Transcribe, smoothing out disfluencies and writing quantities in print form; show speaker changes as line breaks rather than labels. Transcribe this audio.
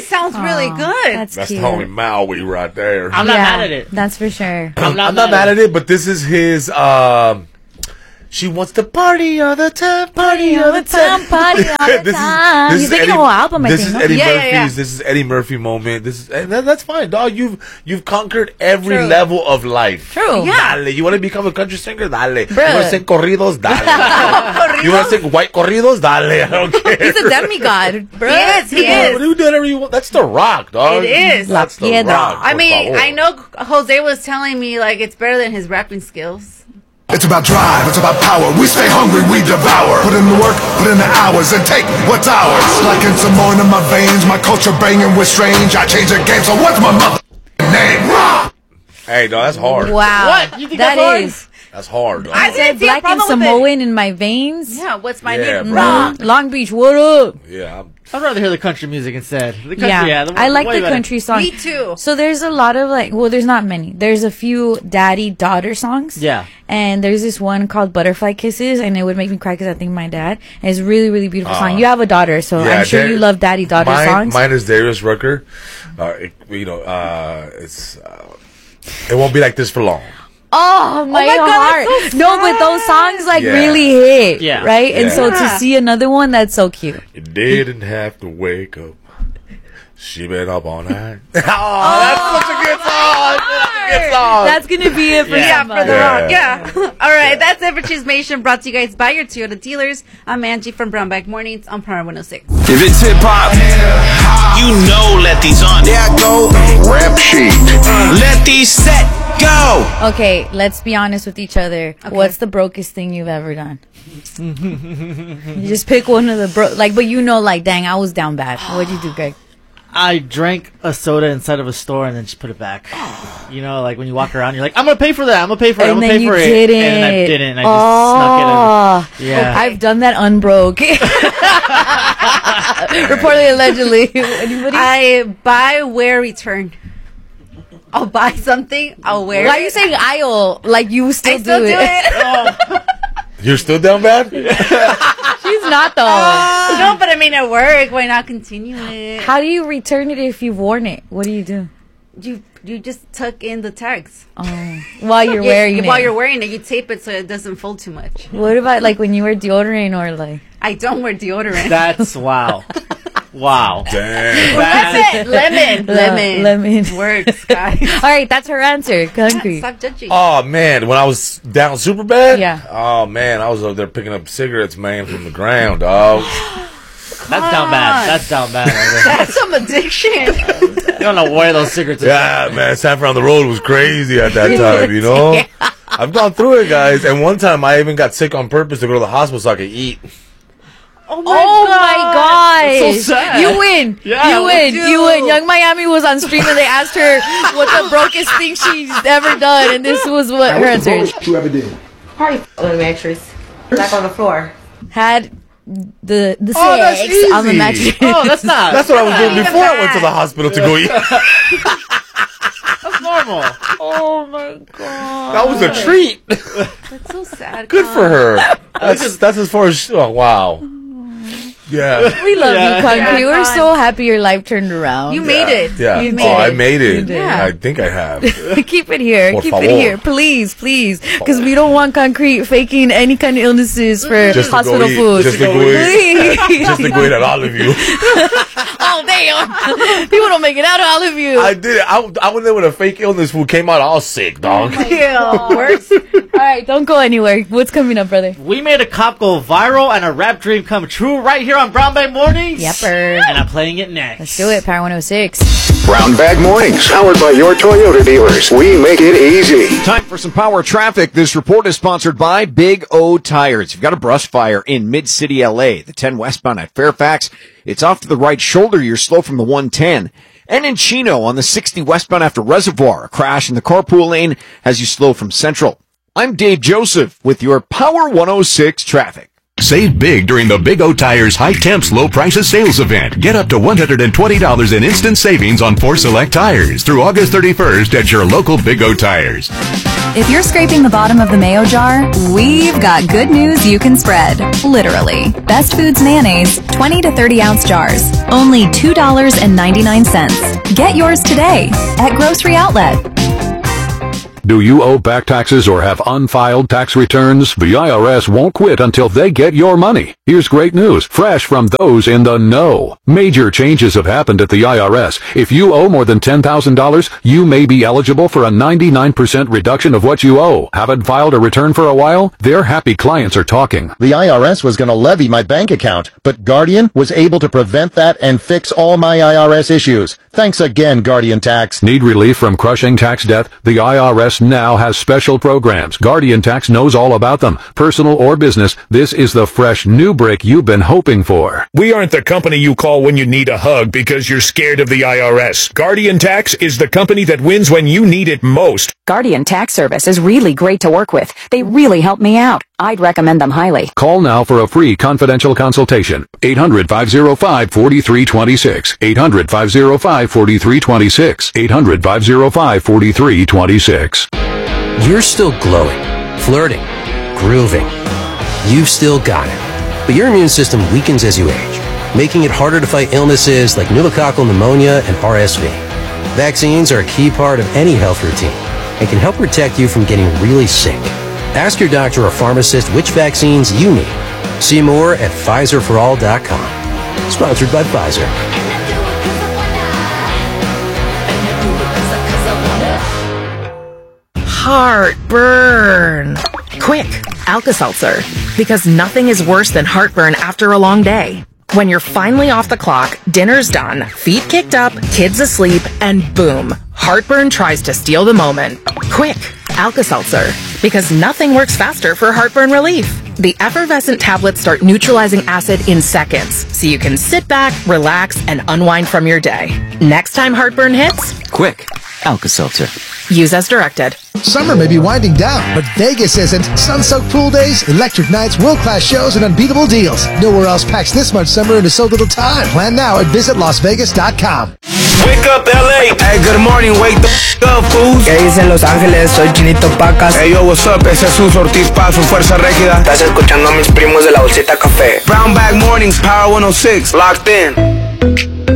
sounds really good.
That's
That's
cute.
Tony Maui right there.
I'm not mad at it.
That's for sure.
I'm not mad at it, but this is his. She wants to party all the time, party all the time,
party all the time. He's making a whole album, I
This
think.
is Eddie
Yeah,
Murphy's.
yeah.
This is Eddie Murphy moment. This is and that's fine, dog. You've conquered every
True.
level of life.
True.
Yeah.
Dale. You want to become a country singer? Dale. You
Bruh.
want to sing corridos? Dale. You want to sing white corridos? Dale. I don't care.
He's a demigod, bro.
Yes, he is.
Do whatever you want. That's the Rock, dog.
It is.
That's the
Piedra.
Rock.
I
por
mean,
favor.
I know Jose was telling me like it's better than his rapping skills.
It's about drive, it's about power. We stay hungry, we devour. Put in the work, put in the hours, and take what's ours. Like in some more in my veins, my culture banging with strange. I change the game, so what's my mother name? Rock!
Hey, dog, that's hard.
Wow.
What? You think
that
that's hard?
is.
That's hard, dog.
I
Said
didn't see a
black and
problem with it.
Samoan in my veins.
Yeah, what's my
Yeah,
name?
bro.
Rock.
Long Beach, what up?
Yeah.
I'd rather hear the country music instead. The country,
Yeah, I like
way
the
better.
country songs.
Me too.
So there's a lot of there's not many. There's a few daddy-daughter songs.
Yeah.
And there's this one called Butterfly Kisses, and it would make me cry because I think of my dad. And it's a really, really beautiful song. You have a daughter, so
Yeah,
I'm sure you love daddy-daughter songs.
Mine is Darius Rucker. It's it won't be like this for long.
Oh my
God,
heart!
that's so
No, but those songs
Yeah.
really hit,
Yeah.
right? And so to
Yeah.
see another one, that's so cute.
You didn't have to wake up. She been up all night. Oh, that's such a good song. That's a good song.
That's gonna be it for
Yeah,
somebody.
for the
Yeah.
Rock. Yeah. All right, that's it for Chismation, brought to you guys by your Toyota dealers. I'm Angie from Brown Bag Mornings on Power 106.
If it's hip hop, you know let these on. There I go.
Rap sheet.
Let these set go.
Okay, let's be honest with each other. What's the brokest thing you've ever done? You just pick one of the but dang, I was down bad. What'd you do, Greg?
I drank a soda inside of a store and then just put it back. You know, like when you walk around, you're like, I'm gonna pay for that. I'm gonna pay for it. I'm
And
gonna
then
pay
you
for
didn't.
it. And then I didn't. I just snuck it in. Yeah.
I've done that unbroke. Reportedly, allegedly. Anybody?
I buy, wear, return. I'll buy something, I'll wear
Why
it.
are you saying I'll? Like you still,
I still do it.
You're still down bad?
She's not though.
No, but I mean at work, why not continue it?
How do you return it if you've worn it? What do you do?
You just tuck in the tags.
While you're wearing it?
While you're wearing it, you tape it so it doesn't fold too much.
What about like when you wear deodorant or like?
I don't wear deodorant.
That's wow. Wow.
Damn.
Lemon. Works, guys.
All right, that's her answer. Concrete.
Stop judging.
Oh man, when I was down super bad,
Yeah.
Oh man, I was over there picking up cigarettes, man, from the ground, dog.
That's down bad. That's down bad. Right there.
That's some addiction.
You don't know where those cigarettes are.
Yeah, man, Saffron on the road was crazy at that time, you know. I've gone through it, guys, and one time I even got sick on purpose to go to the hospital so I could eat.
Oh
my gosh.
That's so sad.
You win.
Yeah,
you win.
dude.
You win. Young Miami was on stream and they asked her what the brokest thing she's ever done, and this was what her answer is.
You ever did?
Party on the mattress, back on the floor.
Had the
Oh, that's
sex
easy.
on the mattress.
Oh, that's not.
That's what I was doing before I went to the hospital to go eat.
That's normal.
Oh my god.
That was a treat.
That's so sad.
Good for her. That's as far as. Oh wow. Yeah.
We love
Yeah.
you, Concrete.
Yeah,
We're
Con.
so happy your life turned around.
You made it.
Yeah.
You
Oh,
made
I
it.
made
You
it.
did.
I think I have.
Keep it here.
Por
Keep
favor.
it here. Please, please. Because we don't want Concrete faking any kind of illnesses for
Just to go
hospital
eat.
food.
Just to go eat.
Please.
Just to go eat at all of you.
Oh, damn. People don't make it out of all of you.
I did it. I went there with a fake illness food. Came out all sick, dog.
Works.
All right, don't go anywhere. What's coming up, brother?
We made a cop go viral and a rap dream come true right here on Brown Bag Mornings.
Yepper.
And I'm playing it next.
Let's do it. Power 106.
Brown Bag Mornings, powered by your Toyota dealers. We make it easy.
Time for some power traffic. This report is sponsored by Big O Tires. You've got a brush fire in Mid-City, LA. The 10 westbound at Fairfax. It's off to the right shoulder. You're slow from the 110. And in Chino on the 60 westbound after Reservoir. A crash in the carpool lane has you slow from Central. I'm Dave Joseph with your Power 106 traffic.
Save big during the Big O Tires High Temps Low Prices Sales Event. Get up to $120 in instant savings on 4 select tires through August 31st at your local Big O Tires.
If you're scraping the bottom of the mayo jar, we've got good news you can spread. Literally. Best Foods mayonnaise, 20 to 30 ounce jars. Only $2.99. Get yours today at Grocery Outlet.
Do you owe back taxes or have unfiled tax returns? The IRS won't quit until they get your money. Here's great news, fresh from those in the know. Major changes have happened at the IRS. If you owe more than $10,000, you may be eligible for a 99% reduction of what you owe. Haven't filed a return for a while? Their happy clients are talking.
The IRS was going to levy my bank account, but Guardian was able to prevent that and fix all my IRS issues. Thanks again, Guardian Tax.
Need relief from crushing tax debt? The IRS now has special programs. Guardian Tax knows all about them. Personal or business, this is the fresh new break you've been hoping for.
We aren't the company you call when you need a hug because you're scared of the IRS. Guardian Tax is the company that wins when you need it most.
Guardian Tax Service is really great to work with. They really help me out. I'd recommend them highly.
Call now for a free confidential consultation. 800-505-4326. 800-505-4326. 800-505-4326.
You're still glowing, flirting, grooving. You've still got it. But your immune system weakens as you age, making it harder to fight illnesses like pneumococcal pneumonia and RSV. Vaccines are a key part of any health routine and can help protect you from getting really sick. Ask your doctor or pharmacist which vaccines you need. See more at PfizerForAll.com. Sponsored by Pfizer.
Heartburn. Quick, Alka-Seltzer. Because nothing is worse than heartburn after a long day. When you're finally off the clock, dinner's done, feet kicked up, kids asleep, and boom, heartburn tries to steal the moment. Quick, Alka-Seltzer. Because nothing works faster for heartburn relief. The effervescent tablets start neutralizing acid in seconds, so you can sit back, relax, and unwind from your day. Next time heartburn hits,
quick, Alka-Seltzer.
Use as directed.
Summer may be winding down, but Vegas isn't. Sun-soaked pool days, electric nights, world-class shows, and unbeatable deals. Nowhere else packs this much summer into so little time. Plan now at visitlasvegas.com.
Wake up, LA. Hey, good morning. Wake the up, fools.
¿Qué dicen Los Ángeles? Soy Chinito Pacas.
Hey, yo, what's up? Ese es Jesús Ortiz Paz, su Fuerza Régida.
Estás escuchando a mis primos de la Bolsita Café.
Brown Bag Mornings, Power 106. Locked in.